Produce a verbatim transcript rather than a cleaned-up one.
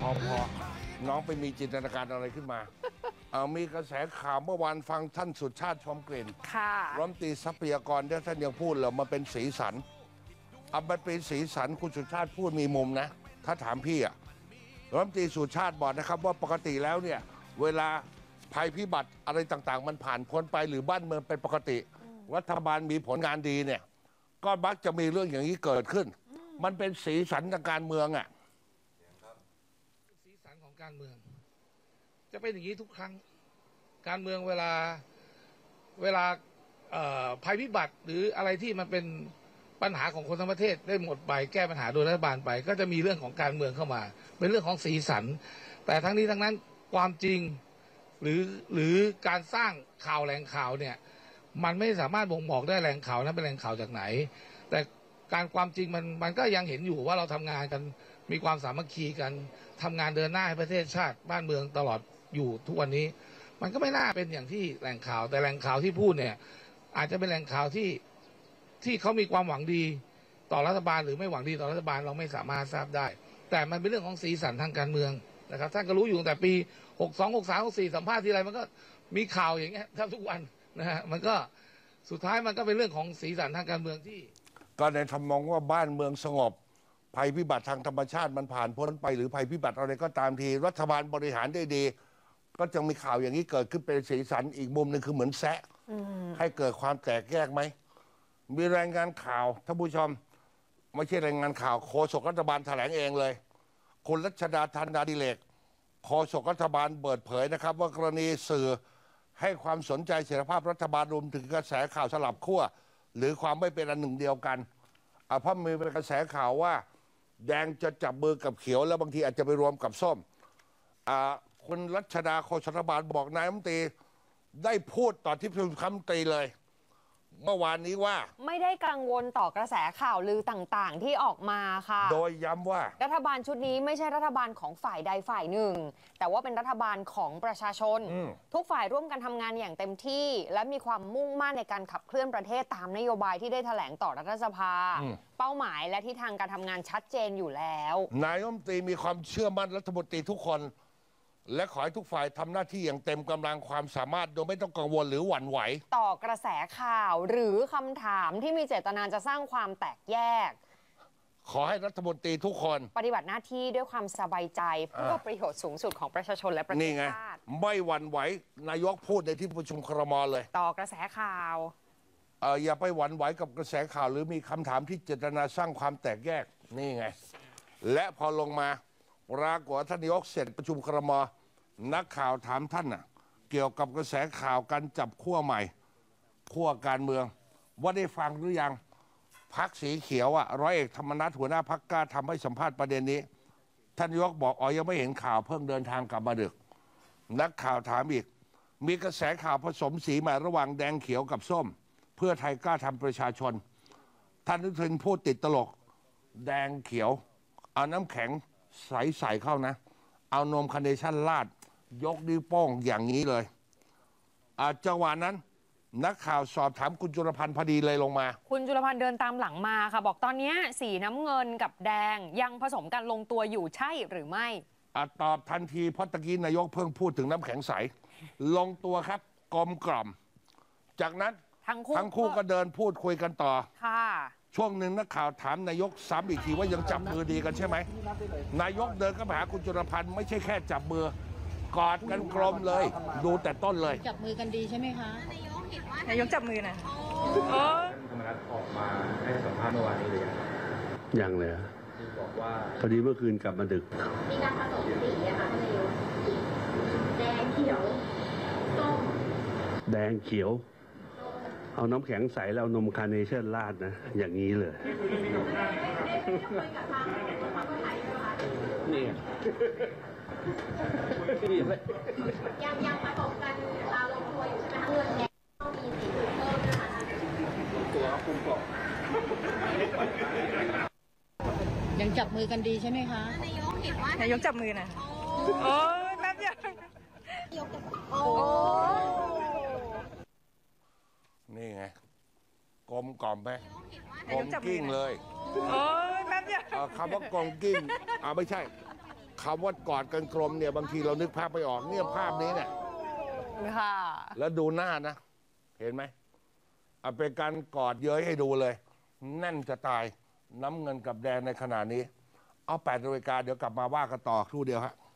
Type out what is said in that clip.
อพอน้องไปมีจินตนาการอะไรขึ้นมาเอามีกระแสข่าวเมื่อวานฟังท่านสุชาติชมกลิ่นค่ะรัฐมนตรีทรัพยากรที่ท่านยังพูดเลยมันเป็นสีสันเอามันเป็นสีสันคุณสุชาติพูดมีมุมนะถ้าถามพี่อะรัฐมนตรีสุชาติบอกนะครับว่าปกติแล้วเนี่ยเวลาภัยพิบัติอะไรต่างๆมันผ่านพ้นไปหรือบ้านเมืองเป็นปกติรัฐบาลมีผลงานดีเนี่ยก็มักจะมีเรื่องอย่างนี้เกิดขึ้นมันเป็นสีสันทางการเมืองอ่ะสีสันของการเมืองจะเป็นอย่างนี้ทุกครั้งการเมืองเวลาเวลาภัยพิบัติหรืออะไรที่มันเป็นปัญหาของคนทั้งประเทศได้หมดไปแก้ปัญหาโดยรัฐบาลไปก็จะมีเรื่องของการเมืองเข้ามาเป็นเรื่องของสีสันแต่ทั้งนี้ทั้งนั้นความจริงหรือหรือการสร้างข่าวแหล่งข่าวเนี่ยมันไม่สามารถบ่งบอกได้แหล่งข่าวนั้นเป็นแหล่งข่าวจากไหนแต่การความจริงมันมันก็ยังเห็นอยู่ว่าเราทำงานกันมีความสามัคคีกันทำงานเดินหน้าให้ประเทศชาติบ้านเมืองตลอดอยู่ทุกวันนี้มันก็ไม่น่าเป็นอย่างที่แหล่งข่าวแต่แหล่งข่าวที่พูดเนี่ยอาจจะเป็นแหล่งข่าวที่ที่เขามีความหวังดีต่อรัฐบาลหรือไม่หวังดีต่อรัฐบาลเราไม่สามารถทราบได้แต่มันเป็นเรื่องของสีสันทางการเมืองนะครับท่านก็รู้อยู่ตั้งแต่ปีหกสอง หกสาม หกสี่สัมภาษณ์ทีไรมันก็มีข่าวอย่างเงี้ยแทบทุกวันนะฮะมันก็สุดท้ายมันก็เป็นเรื่องของสีสันทางการเมืองที่ก็ในทำมองว่าบ้านเมืองสงบภัยพิบัติทางธรรมชาติมันผ่านพ้นไปหรือภัยพิบัติอะไรก็ตามทีรัฐบาลบริหารได้ดีก็จะมีข่าวอย่างนี้เกิดขึ้นเป็นสีสันอีกมุมหนึ่งคือเหมือนแซะให้เกิดความแตกแยกไหมมีรายงานข่าวท่านผู้ชมไม่ใช่รายงานข่าวโฆษกรัฐบาลแถลงเองเลยคุณรัชดาธันดาดิเลกโฆษกรัฐบาลเปิดเผยนะครับว่ากรณีสื่อให้ความสนใจเสรีภาพรัฐบาลรวมถึงกระแสข่าวสลับขั้วหรือความไม่เป็นอันหนึ่งเดียวกันเพราะมีกระแสข่าวว่าแดงจะจับมือกับเขียวแล้วบางทีอาจจะไปรวมกับส้มคุณรัชดาโฆษกรัฐบาลบอกนายรัฐมนตรีได้พูดต่อที่ประชุมคณะรัฐมนตรีเลยเมื่อวานนี้ว่าไม่ได้กังวลต่อกระแสข่าวลือต่างๆที่ออกมาค่ะโดยย้ำว่ารัฐบาลชุดนี้ไม่ใช่รัฐบาลของฝ่ายใดฝ่ายหนึ่งแต่ว่าเป็นรัฐบาลของประชาชนทุกฝ่ายร่วมกันทำงานอย่างเต็มที่และมีความมุ่งมั่นในการขับเคลื่อนประเทศตามนโยบายที่ได้แถลงต่อรัฐสภาเป้าหมายและทิศทางการทำงานชัดเจนอยู่แล้วนายรัฐมนตรีมีความเชื่อมั่นรัฐมนตรีทุกคนและขอให้ทุกฝ่ายทำหน้าที่อย่างเต็มกำลังความสามารถโดยไม่ต้องกังวลหรือหวั่นไหวต่อกระแสข่าวหรือคำถามที่มีเจตนาจะสร้างความแตกแยกขอให้รัฐมนตรีทุกคนปฏิบัติหน้าที่ด้วยความสบายใจเพื่อประโยชน์สูงสุดของประชาชนและประเทศชาติไม่หวั่นไหวนายกพูดในที่ประชุมครม.เลยต่อกระแสข่าวเอ่ออย่าไปหวั่นไหวกับกระแสข่าวหรือมีคำถามที่เจตนาสร้างความแตกแยกนี่ไงและพอลงมาปรากฏท่านนายกเสร็จประชุมครม.นักข่าวถามท่านน่ะเกี่ยวกับกระแสข่าวการจับขั้วใหม่ขั้วการเมืองว่าได้ฟังหรือยังพรรคสีเขียวอ่ะร้อยเอกธรรมนัสหัวหน้าพรรคกล้าทำให้สัมภาษณ์ประเด็นนี้ท่านนายกบอกอ๋อยังไม่เห็นข่าวเพิ่งเดินทางกลับมาดึกนักข่าวถามอีกมีกระแสข่าวผสมสีใหม่ระหว่างแดงเขียวกับส้มเพื่อไทยกล้าทำประชาชนท่านอนุทินพูดติดตลกแดงเขียวเอาน้ำแข็งใสใส่เข้านะเอานมคาร์เนชั่นราดยกนิ้วโป้งอย่างนี้เลยจังหวะนั้นนักข่าวสอบถามคุณจุลพันธ์พอดีเลยลงมาคุณจุลพันธ์เดินตามหลังมาค่ะบอกตอนนี้สีน้ำเงินกับแดงยังผสมกันลงตัวอยู่ใช่หรือไม่ตอบทันทีเพราะตะกี้นายกเพิ่งพูดถึงน้ำแข็งใสลงตัวครับกลมกล่อมจากนั้นทั้งคู่ทั้งคู่ก็เดินพูดคุยกันต่อค่ะช่วงหนึ่งนักข่าวถามนายกซ้ำอีกทีว่ายังจับมือดีกันใช่ไหมนายกเดินเข้าไปหาคุณจุลพันธ์ไม่ใช่แค่จับมือกอดกันกลมเลยดูแต่ต้นเลยจับมือกันดีใช่ไหมคะนายกจับมือนะโอ้ธรรมนัสออกมาให้สัมภาษณ์เมื่อวานนี้เลยยังเลยที่บอกว่าพอดีเมื่อคืนกลับมาดึกมีการผสมสีอะค่ะนายกแดงเขียวส้มแดงเขียวเอาน้ำแข็งใสแล้วนมคาร์เนชั่นราดนะอย่างนี้เลยนี่ยังยังผสมกันลงตัวอยู่ใช่ไหมคะเงินแดงต้องมีสีถูกเพิ่มนะคะตัวคุมกรอบยังจับมือกันดีใช่ไหมคะนายกเห็นว่านายกจับมือนะโอ้ยแป๊บเดียวยกจับโอ้นี่ไงกลมกล่อมไปกลมกิ้งเลยโอ้ยแป๊บเดียวคำว่ากลมกิ้งอ่าไม่ใช่คำว่ากอดกันกลมเนี่ยบางทีเรานึกภาพไปออกเนี่ยภาพนี้เนี่ยค่ะแล้วดูหน้านะ เห็นไหมเอาเป็นการกอดเย้ยให้ดูเลย แน่นจะตายน้ำเงินกับแดงในขณะนี้ เอาแปดนาฬิกาเดี๋ยวกลับมาว่ากันต่อครู่เดียวฮะ